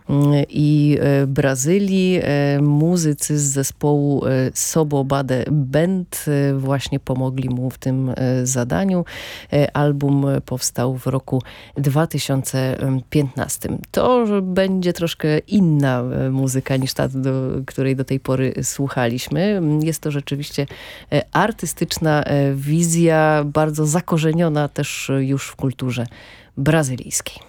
i Brazylii. Muzycy z zespołu Sobo Bade Band właśnie pomogli mu w tym zadaniu. Album powstał w roku 2015. To będzie troszkę inna muzyka niż ta, której do tej pory słuchaliśmy. Jest to rzeczywiście artystyczna wizja, bardzo zakorzeniona też już w kulturze brazylijskiej.